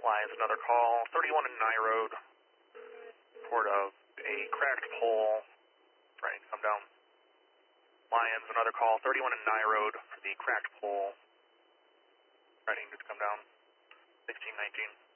Lions, another call, 31 and Nye Road, report of a cracked pole, right, come down. Lions, another call, 31 and Nye Road for the cracked pole, ready to come down, 1619.